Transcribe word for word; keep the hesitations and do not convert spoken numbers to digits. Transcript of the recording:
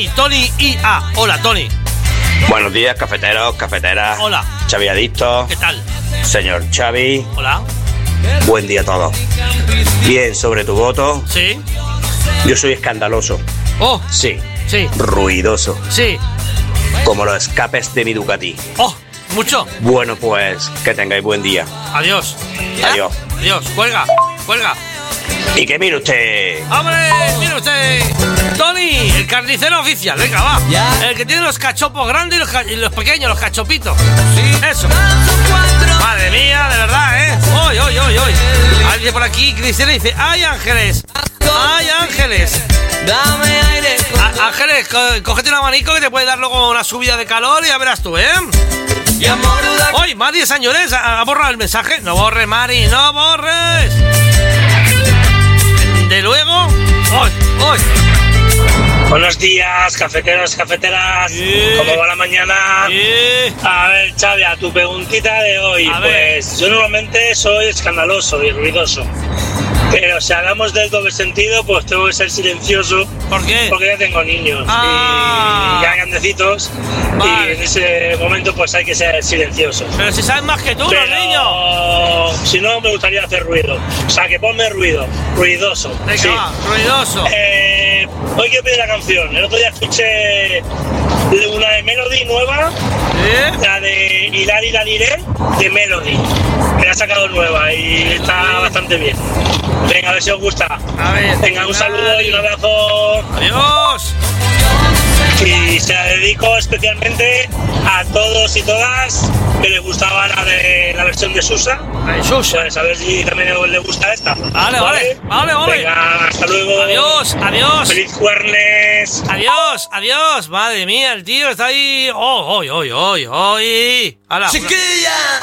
Tony I A. Hola, Tony. Buenos días, cafeteros, cafeteras. Hola. Xavi Adicto. ¿Qué tal? Señor Xavi. Hola. Buen día a todos. Bien, sobre tu voto. Sí. Yo soy escandaloso. Oh. Sí. Sí. Ruidoso. Sí. Como los escapes de mi Ducati. Oh, mucho. Bueno, pues que tengáis buen día. Adiós. Adiós. Adiós. Cuelga. Cuelga. Y que mire usted. ¡Hombre! ¡Mire usted! Tony, el carnicero oficial. Venga, va. El que tiene los cachopos grandes y los, ca- y los pequeños, los cachopitos. Sí. Eso. Madre mía, de verdad, ¿eh? ¡Hoy, hoy, hoy, hoy! Alguien dice por aquí, Cristina dice: ¡ay, ángeles! ¡Ay, ángeles! Dame aire. A- Ángeles, co- cógete un abanico que te puede dar luego una subida de calor y ya verás tú, ¿eh? Y amor da- Hoy, Mari Sañores, ¿ha ha borrado el mensaje? No borres, Mari, no borres. De luego, hoy, hoy. Buenos días, cafeteros, cafeteras. Sí. ¿Cómo va la mañana? Sí. A ver, Xavi, a tu preguntita de hoy. A ver. Pues yo normalmente soy escandaloso y ruidoso. Pero si hablamos del doble sentido, pues tengo que ser silencioso. ¿Por qué? Porque ya tengo niños Ah. y ya grandecitos. Vale. Y en ese momento pues hay que ser silencioso. Pero si sabes más que tú, Pero los niños. si no, me gustaría hacer ruido. O sea, que ponme ruido, ruidoso. Venga, sí. va, ruidoso. Eh, hoy quiero pedir la canción. El otro día escuché una de Melody nueva, ¿Eh? la de Hilar y la diré, de Melody. Que la ha sacado nueva y está bastante bien. Venga, a ver si os gusta. A ver. Venga, un saludo y un abrazo. Adiós. Y se la dedico especialmente a todos y todas que les gustaba la de la versión de Susa. Ay, Susa. Pues a ver si también les gusta esta. Vale, vale, vale, vale. Venga, hasta luego. Adiós, adiós. Feliz jueves. Adiós, adiós. Madre mía, el tío está ahí. Oh, hoy, hoy, hoy, hoy. Hala, una- Chiquilla.